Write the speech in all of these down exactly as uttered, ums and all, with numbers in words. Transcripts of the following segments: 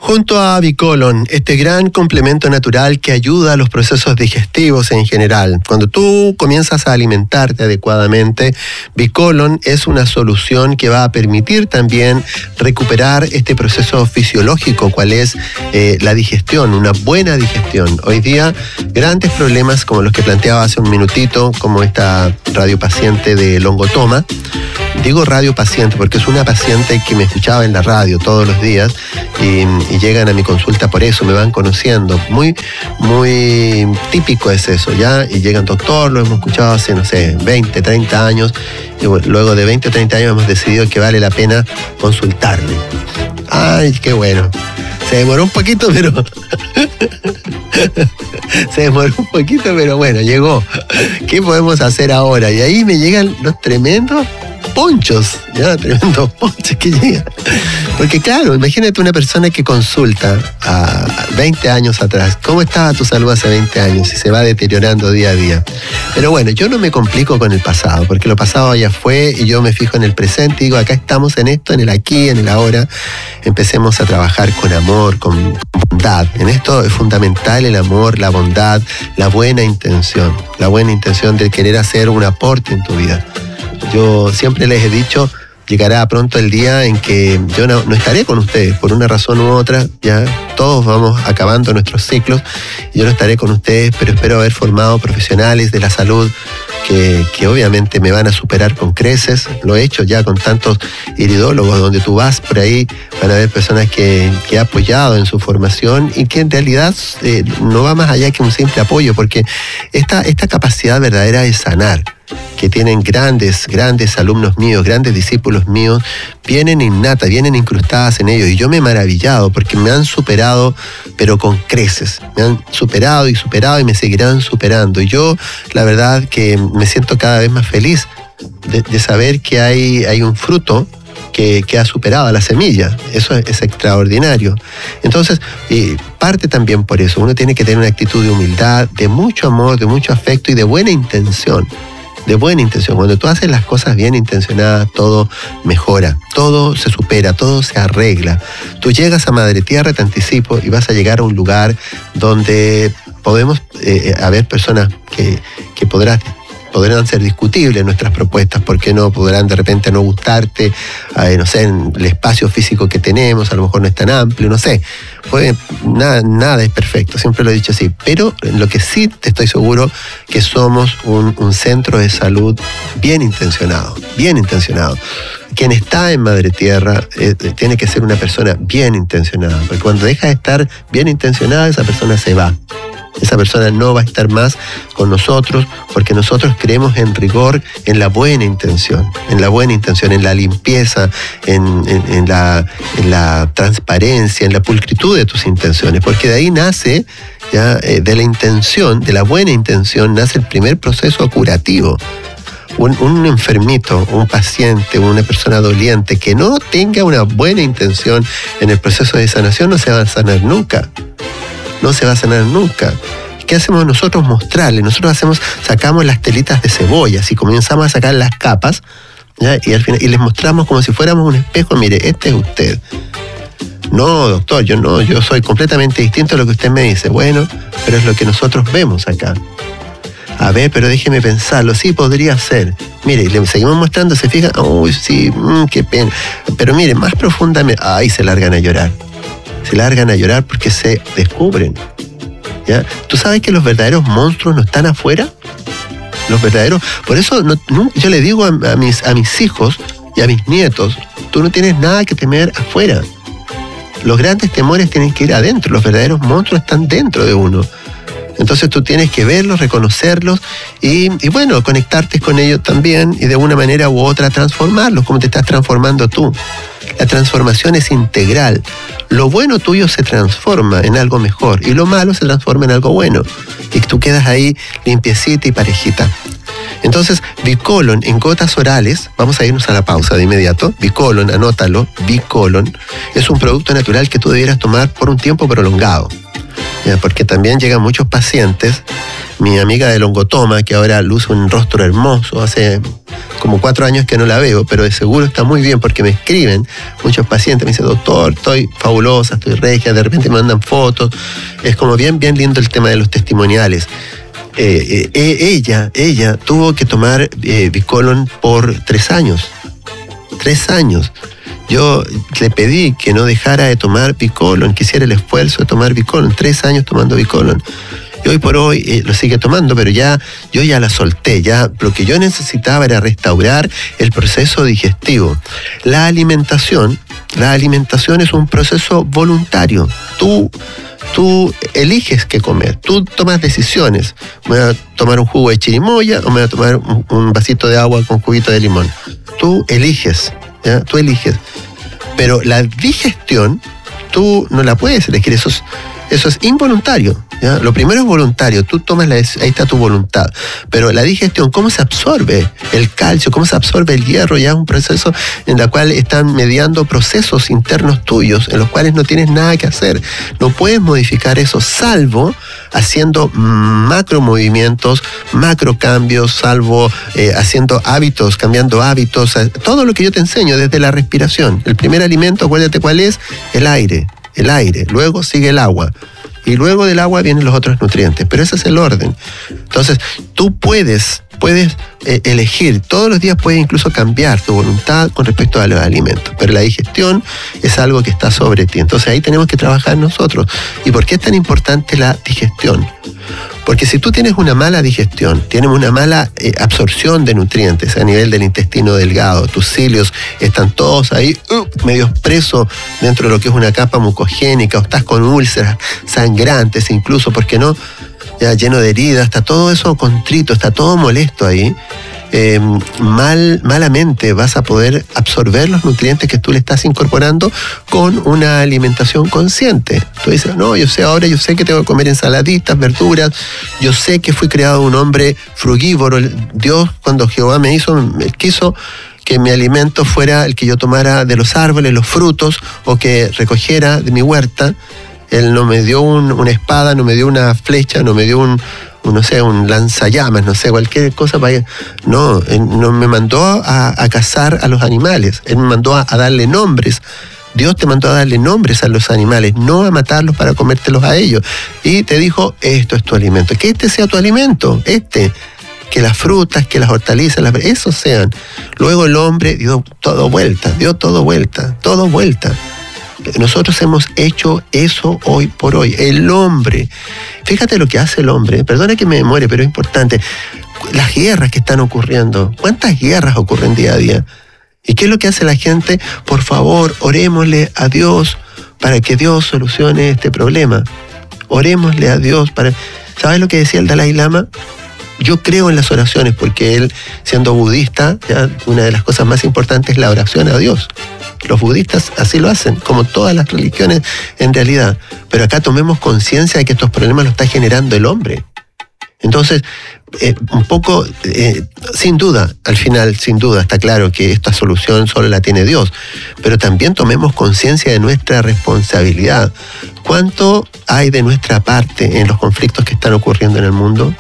Junto a Bicolon, este gran complemento natural que ayuda a los procesos digestivos en general. Cuando tú comienzas a alimentarte adecuadamente, Bicolon es una solución que va a permitir también recuperar este proceso fisiológico, cual es eh, la digestión, una buena digestión. Hoy día, grandes problemas como los que planteaba hace un minutito, como esta radiopaciente de Longotoma. Digo radiopaciente porque es una paciente que me escuchaba en la radio todos los días y, y llegan a mi consulta por eso, me van conociendo. Muy, muy típico es eso, ¿ya? Y llegan, doctor, lo hemos escuchado hace, no sé, veinte, treinta años. Y bueno, luego de veinte o treinta años hemos decidido que vale la pena consultarle. Ay, qué bueno. Se demoró un poquito, pero... Se demoró un poquito, pero bueno, llegó. ¿Qué podemos hacer ahora? Y ahí me llegan los tremendos ponchos, ya, tremendos ponchos que llegan. Porque claro, imagínate una persona que consulta a veinte años atrás. ¿Cómo estaba tu salud hace veinte años? Y se va deteriorando día a día. Pero bueno, yo no me complico con el pasado, porque lo pasado ya fue y yo me fijo en el presente y digo, acá estamos en esto, en el aquí, en el ahora. Empecemos a trabajar con amor, con bondad. En esto es fundamental el amor, la bondad, la buena intención. La buena intención de querer hacer un aporte en tu vida. Yo siempre les he dicho, llegará pronto el día en que yo no, no estaré con ustedes, por una razón u otra, ya todos vamos acabando nuestros ciclos, y yo no estaré con ustedes, pero espero haber formado profesionales de la salud que, que obviamente me van a superar con creces. Lo he hecho ya con tantos iridólogos, donde tú vas por ahí, van a haber personas que, que he apoyado en su formación y que en realidad eh, no va más allá que un simple apoyo, porque esta, esta capacidad verdadera de sanar, que tienen grandes, grandes alumnos míos, grandes discípulos míos, vienen innatas, vienen incrustadas en ellos. Y yo me he maravillado porque me han superado, pero con creces. Me han superado y superado y me seguirán superando. Y yo, la verdad, que me siento cada vez más feliz de, de saber que hay, hay un fruto que, que ha superado a la semilla. Eso es, es extraordinario. Entonces, eh, parte también por eso. Uno tiene que tener una actitud de humildad, de mucho amor, de mucho afecto y de buena intención. De buena intención. Cuando tú haces las cosas bien intencionadas, todo mejora, todo se supera, todo se arregla. Tú llegas a Madre Tierra, te anticipo, y vas a llegar a un lugar donde podemos eh, haber personas que, que podrás, podrán ser discutibles nuestras propuestas, porque no podrán de repente no gustarte, eh, no sé, en el espacio físico que tenemos, a lo mejor no es tan amplio, no sé. Pues, nada, nada es perfecto, siempre lo he dicho así, pero lo que sí te estoy seguro que somos un, un centro de salud bien intencionado, bien intencionado. Quien está en Madre Tierra eh, tiene que ser una persona bien intencionada, porque cuando deja de estar bien intencionada, esa persona se va. Esa persona no va a estar más con nosotros, porque nosotros creemos en rigor, en la buena intención, en la buena intención, en la limpieza, en, en, en, la, en la transparencia, en la pulcritud de tus intenciones, porque de ahí nace, ya, eh, de la intención, de la buena intención, nace el primer proceso curativo. Un, un enfermito, un paciente, una persona doliente que no tenga una buena intención en el proceso de sanación no se va a sanar nunca. No se va a sanar nunca. ¿Qué hacemos nosotros? Mostrarle. Nosotros hacemos, sacamos las telitas de cebollas y comenzamos a sacar las capas, ¿ya? Y al final, y les mostramos como si fuéramos un espejo. Mire, este es usted. No, doctor, yo no, yo soy completamente distinto a lo que usted me dice. Bueno, pero es lo que nosotros vemos acá. A ver, pero déjeme pensarlo. Sí, podría ser. Mire, y le seguimos mostrando, se fijan. Uy, sí, mmm, qué pena. Pero mire, más profundamente, ahí se largan a llorar. Se largan a llorar porque se descubren. ¿Ya? ¿Tú sabes que los verdaderos monstruos no están afuera? Los verdaderos... Por eso no, no, yo le digo a, a, mis, a mis hijos y a mis nietos, tú no tienes nada que temer afuera. Los grandes temores tienen que ir adentro. Los verdaderos monstruos están dentro de uno. Entonces tú tienes que verlos, reconocerlos y, y bueno, conectarte con ellos también y de una manera u otra transformarlos, como te estás transformando tú. La transformación es integral. Lo bueno tuyo se transforma en algo mejor y lo malo se transforma en algo bueno. Y tú quedas ahí limpiecita y parejita. Entonces, Bicolon en gotas orales, vamos a irnos a la pausa de inmediato. Bicolon, anótalo, Bicolon, es un producto natural que tú debieras tomar por un tiempo prolongado. ¿ya? Porque también llegan muchos pacientes. Mi amiga de Longotoma, que ahora luce un rostro hermoso, hace como cuatro años que no la veo, pero de seguro está muy bien porque me escriben muchos pacientes, me dicen, doctor, estoy fabulosa, estoy regia, de repente me mandan fotos. Es como bien, bien lindo el tema de los testimoniales. Eh, eh, ella, ella tuvo que tomar eh, Vicolon por tres años. Tres años. Yo le pedí que no dejara de tomar Vicolon, que hiciera el esfuerzo de tomar Vicolon. Tres años tomando Vicolon. Y hoy por hoy eh, lo sigue tomando, pero ya yo ya la solté. Ya lo que yo necesitaba era restaurar el proceso digestivo. La alimentación, la alimentación es un proceso voluntario. Tú, tú eliges qué comer, tú tomas decisiones. Me voy a tomar un jugo de chirimoya o me voy a tomar un, un vasito de agua con juguito de limón. Tú eliges, ¿ya? Tú eliges. Pero la digestión, tú no la puedes elegir, eso es, eso es involuntario. ¿Ya? Lo primero es voluntario, tú tomas la, ahí está tu voluntad, pero la digestión, cómo se absorbe el calcio, cómo se absorbe el hierro, ya es un proceso en el cual están mediando procesos internos tuyos, en los cuales no tienes nada que hacer, no puedes modificar eso, salvo haciendo macro movimientos, macro cambios, salvo eh, haciendo hábitos, cambiando hábitos, todo lo que yo te enseño desde la respiración. El primer alimento, acuérdate cuál es, el aire, el aire, luego sigue el agua. Y luego del agua vienen los otros nutrientes, pero ese es el orden. Entonces, tú puedes, puedes eh, elegir, todos los días puedes incluso cambiar tu voluntad con respecto a los alimentos, pero la digestión es algo que está sobre ti. Entonces ahí tenemos que trabajar nosotros. ¿Y por qué es tan importante la digestión? Porque si tú tienes una mala digestión, tienes una mala eh, absorción de nutrientes a nivel del intestino delgado, tus cilios están todos ahí uh, medios presos dentro de lo que es una capa mucogénica, o estás con úlceras sangrantes incluso, ¿por qué no? Ya lleno de heridas, está todo eso contrito, está todo molesto ahí. Eh, mal, malamente vas a poder absorber los nutrientes que tú le estás incorporando con una alimentación consciente. Tú dices, no, yo sé ahora, yo sé que tengo que comer ensaladitas, verduras, yo sé que fui creado un hombre frugívoro. Dios, cuando Jehová me hizo, me quiso que mi alimento fuera el que yo tomara de los árboles, los frutos, o que recogiera de mi huerta. Él no me dio un, una espada, no me dio una flecha, no me dio un, un no sé, un lanzallamas, no sé, cualquier cosa para... No, él no me mandó a, a cazar a los animales, él me mandó a, a darle nombres. Dios te mandó a darle nombres a los animales, no a matarlos para comértelos a ellos. Y te dijo, esto es tu alimento. Que este sea tu alimento, este. Que las frutas, que las hortalizas, las, esos sean. Luego el hombre dio todo vuelta, dio todo vuelta, todo vuelta. Nosotros hemos hecho eso hoy por hoy. El hombre, fíjate lo que hace el hombre, perdona que me demore, pero es importante. Las guerras que están ocurriendo, ¿cuántas guerras ocurren día a día? ¿Y qué es lo que hace la gente? Por favor, orémosle a Dios para que Dios solucione este problema. Orémosle a Dios para... ¿Sabes lo que decía el Dalai Lama? Yo creo en las oraciones porque él, siendo budista, ya, una de las cosas más importantes es la oración a Dios. Los budistas así lo hacen, como todas las religiones en realidad. Pero acá tomemos conciencia de que estos problemas los está generando el hombre. Entonces, eh, un poco, eh, sin duda, al final, sin duda, está claro que esta solución solo la tiene Dios. Pero también tomemos conciencia de nuestra responsabilidad. ¿Cuánto hay de nuestra parte en los conflictos que están ocurriendo en el mundo?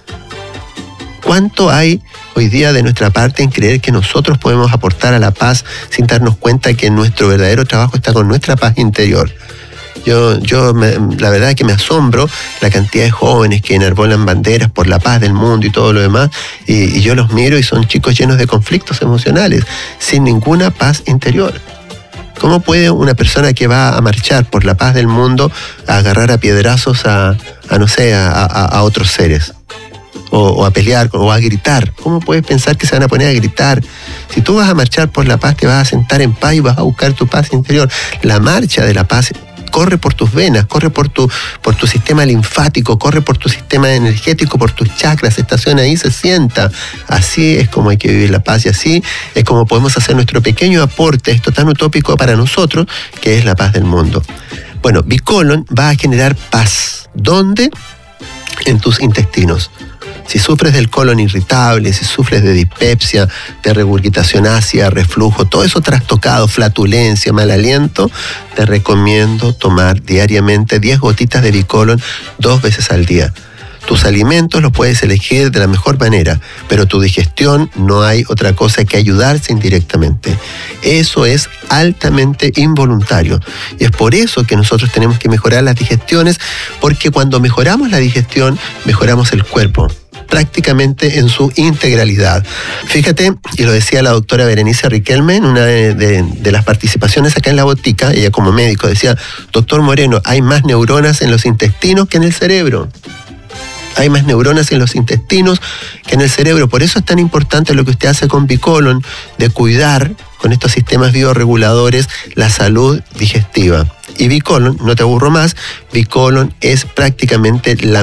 ¿Cuánto hay hoy día de nuestra parte en creer que nosotros podemos aportar a la paz sin darnos cuenta que nuestro verdadero trabajo está con nuestra paz interior? Yo, yo me, la verdad es que me asombro la cantidad de jóvenes que enarbolan banderas por la paz del mundo y todo lo demás, y, y yo los miro y son chicos llenos de conflictos emocionales, sin ninguna paz interior. ¿Cómo puede una persona que va a marchar por la paz del mundo a agarrar a piedrazos a, a no sé, a, a, a otros seres? O, o a pelear, o a gritar. ¿Cómo puedes pensar que se van a poner a gritar? Si tú vas a marchar por la paz, te vas a sentar en paz y vas a buscar tu paz interior. La marcha de la paz corre por tus venas, corre por tu, por tu sistema linfático, corre por tu sistema energético, por tus chakras, se estaciona ahí, se sienta. Así es como hay que vivir la paz y así es como podemos hacer nuestro pequeño aporte, esto tan utópico para nosotros, que es la paz del mundo. Bueno, Vicolon va a generar paz. ¿Dónde? En tus intestinos. Si sufres del colon irritable, si sufres de dispepsia, de regurgitación ácida, reflujo, todo eso trastocado, flatulencia, mal aliento, te recomiendo tomar diariamente diez gotitas de Bicolon dos veces al día. Tus alimentos los puedes elegir de la mejor manera, pero tu digestión no hay otra cosa que ayudarse indirectamente. Eso es altamente involuntario. Y es por eso que nosotros tenemos que mejorar las digestiones, porque cuando mejoramos la digestión, mejoramos el cuerpo, prácticamente en su integralidad. Fíjate, y lo decía la doctora Berenice Riquelme en una de, de, de las participaciones acá en la botica, ella como médico decía, doctor Moreno, hay más neuronas en los intestinos que en el cerebro. Hay más neuronas en los intestinos que en el cerebro. Por eso es tan importante lo que usted hace con Bicolon, de cuidar con estos sistemas bioreguladores la salud digestiva. Y Bicolon, no te aburro más, Bicolon es prácticamente la